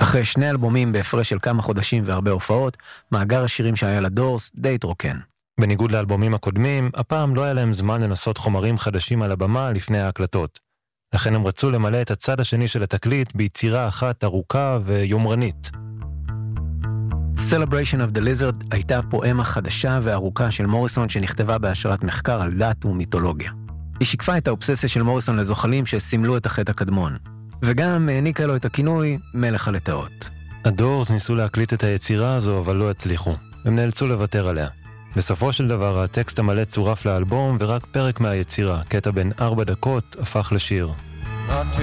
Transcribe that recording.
אחרי 2 אלבומים בהפרש של כמה חודשים והרבה הופעות, מאגר השירים שהיה לדורס די התרוקן. בניגוד לאלבומים הקודמים, הפעם לא היה להם זמן לנסות חומרים חדשים על הבמה לפני ההקלטות. לכן הם רצו למלא את הצד השני של התקליט ביצירה אחת ארוכה ויומרנית. Celebration of the Lizard הייתה פואמה חדשה וארוכה של מוריסון שנכתבה בהשראת מחקר על דת ומיתולוגיה. היא שיקפה את האובססיה של מוריסון לזוחלים שסימלו את החטא הקדמון, וגם העניקה לו את הכינוי מלך הלטאות. הדורס ניסו להקליט את היצירה הזו, אבל לא הצליחו. הם נאלצו לוותר עליה. בסופו של דבר, הטקסט המלא צורף לאלבום, ורק פרק מהיצירה, קטע בין 4 דקות, הפך לשיר.